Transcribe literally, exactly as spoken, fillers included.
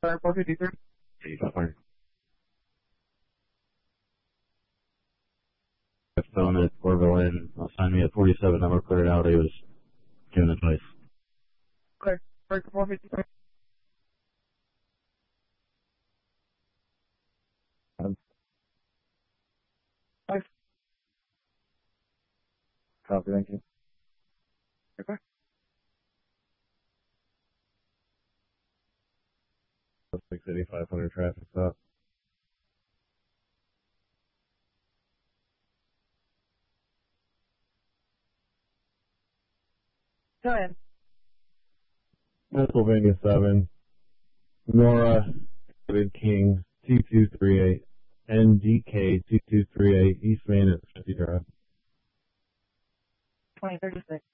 Sorry, four fifty-three. eighty-five hundred. I found it, Orville in. Assigned me a forty-seven number, cleared out. He was giving advice. Clear. Break four fifty-three. Um, Five. Copy, thank you. Okay. six eighty-five hundred traffic stop. Go ahead. Pennsylvania seven. Nora David King two two three eight. N G K two two three eight. East Main at fifty Drive. twenty thirty-six.